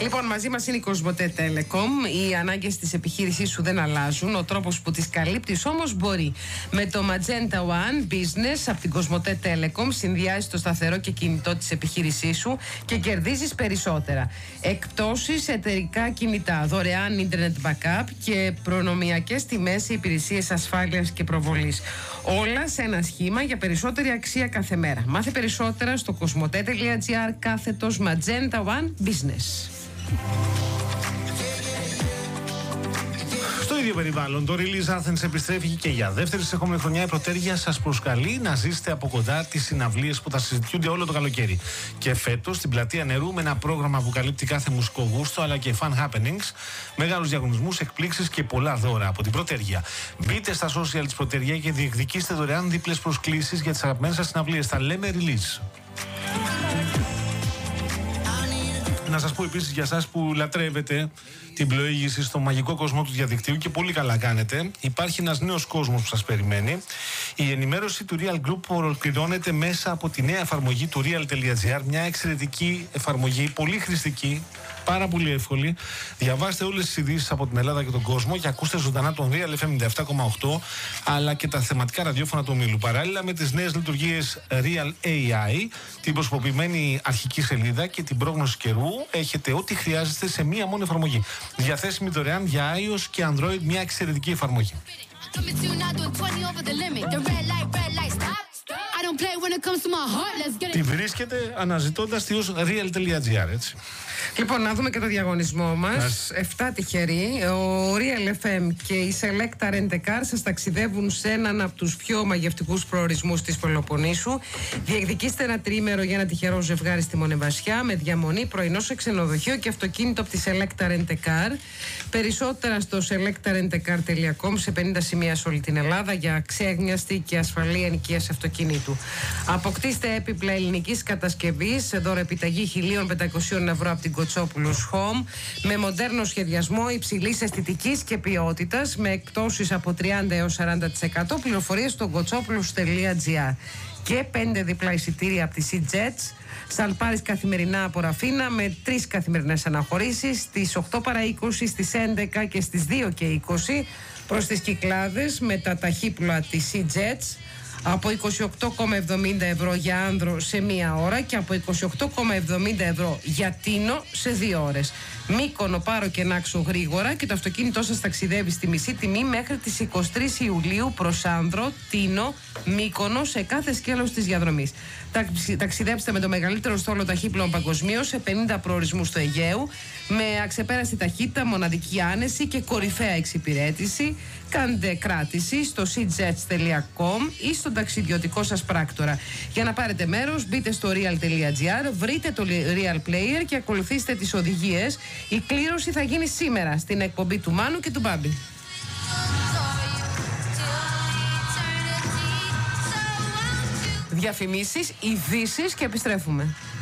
Λοιπόν, μαζί μας είναι η Κοσμοτέ Telecom. Οι ανάγκες της επιχείρησής σου δεν αλλάζουν. Ο τρόπος που τις καλύπτεις όμως μπορεί. Με το Magenta One Business από την Κοσμοτέ Telecom συνδυάζεις το σταθερό και κινητό της επιχείρησής σου και κερδίζεις περισσότερα. Εκπτώσεις, εταιρικά κινητά, δωρεάν ίντερνετ backup και προνομιακές τιμές σε υπηρεσίες ασφάλειας και προβολής. Όλα σε ένα σχήμα για περισσότερη αξία κάθε μέρα. Μάθε περισσότερα στο cosmote.gr/Magenta One Business. Στο ίδιο περιβάλλον, το Release Athens επιστρέφει και για δεύτερη συνεχόμενη χρονιά. Η Πρωτέργεια σας προσκαλεί να ζήσετε από κοντά τις συναυλίες που θα συζητιούνται όλο το καλοκαίρι. Και φέτος στην Πλατεία Νερού, με ένα πρόγραμμα που καλύπτει κάθε μουσικό γούστο αλλά και fun happenings, μεγάλους διαγωνισμούς, εκπλήξεις και πολλά δώρα από την Πρωτέργεια. Μπείτε στα social της Πρωτέργεια και διεκδικήστε δωρεάν δίπλες προσκλήσεις για τις αγαπημένες σας συναυλίες. Τα λέμε Release. Να σας πω επίσης για εσάς που λατρεύετε την πλοήγηση στο μαγικό κόσμο του διαδικτύου και πολύ καλά κάνετε. Υπάρχει ένας νέος κόσμος που σας περιμένει. Η ενημέρωση του Real Group ολοκληρώνεται μέσα από τη νέα εφαρμογή του Real.gr. Μια εξαιρετική εφαρμογή, πολύ χρηστική, πάρα πολύ εύκολη. Διαβάστε όλες τις ειδήσεις από την Ελλάδα και τον κόσμο και ακούστε ζωντανά τον Real FM 97,8 αλλά και τα θεματικά ραδιόφωνα του ομίλου. Παράλληλα με τις νέες λειτουργίες Real AI, την προσωποποιημένη αρχική σελίδα και την πρόγνωση καιρού, έχετε ό,τι χρειάζεστε σε μία μόνη εφαρμογή. Διαθέσιμη δωρεάν για iOS και Android, μια εξαιρετική εφαρμογή. Τη βρίσκετε αναζητώντας τη ως real.gr, έτσι. Λοιπόν, να δούμε και το διαγωνισμό μας. 7 τυχεροί. Ο Real FM και η Selecta Rent a Car σας ταξιδεύουν σε έναν από τους πιο μαγευτικούς προορισμούς της Πελοποννήσου. Διεκδικήστε ένα τριήμερο για ένα τυχερό ζευγάρι στη Μονεβασιά με διαμονή, πρωινό σε ξενοδοχείο και αυτοκίνητο από τη Selecta Rent a Car. Περισσότερα στο selectarentacar.com, σε 50 σημεία σε όλη την Ελλάδα για ξέγνιαστη και ασφαλή ενοικίαση αυτοκινήτου. Αποκτήστε έπιπλα ελληνικής κατασκευής σε δώρο επιταγή 1.500 ευρώ από την Κοτσόπουλος Home, με μοντέρνο σχεδιασμό υψηλής αισθητικής και ποιότητας, με εκπτώσεις από 30 έως 40%. Πληροφορίες στο kotsopoulos.gr. Και 5 διπλά εισιτήρια από τη SeaJets. Σαν πάρεις καθημερινά από Ραφίνα με 3 καθημερινές αναχωρήσεις στις 8 παρά 20, στις 11 και στις 2 και 20 προς τις Κυκλάδες με τα ταχύπλοα της SeaJets. Από 28,70 ευρώ για άνδρο σε μία ώρα και από 28,70 ευρώ για Τίνο σε 2 ώρες. Μύκονο, Πάρο και Νάξο γρήγορα και το αυτοκίνητό σας ταξιδεύει στη μισή τιμή μέχρι τις 23 Ιουλίου προς Άνδρο, Τίνο, Μύκονο σε κάθε σκέλος της διαδρομής. Ταξιδέψτε με το μεγαλύτερο στόλο ταχύπλων παγκοσμίως σε 50 προορισμούς του Αιγαίου με αξεπέραστη ταχύτητα, μοναδική άνεση και κορυφαία εξυπηρέτηση. Κάντε κράτηση στο seajets.com ή στον ταξιδιωτικό σας πράκτορα. Για να πάρετε μέρος, μπείτε στο real.gr, βρείτε το Real Player και ακολουθήστε τις οδηγίες. Η κλήρωση θα γίνει σήμερα στην εκπομπή του Μάνου και του Μπάμπη. Διαφημίσεις, ειδήσεις και επιστρέφουμε.